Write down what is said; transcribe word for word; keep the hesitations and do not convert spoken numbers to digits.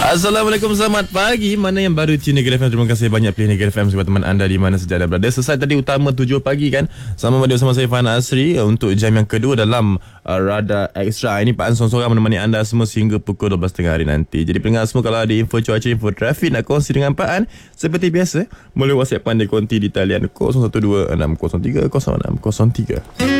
Assalamualaikum, selamat pagi. Mana yang baru tune Negeri F M, terima kasih banyak pilih Negeri F M sebab teman anda di mana saja anda berada. Selesai tadi utama tujuh pagi kan, sama bersama saya Fahana Asri untuk jam yang kedua dalam uh, Radar Extra. Ini Pak An seorang-seorang menemani anda semua sehingga pukul dua belas tiga puluh hari nanti. Jadi pendengar semua, kalau ada info cuaca, info trafik nak kongsi dengan Pak An, seperti biasa boleh WhatsApp Pandai Konti di talian kosong satu dua enam kosong tiga kosong enam kosong tiga.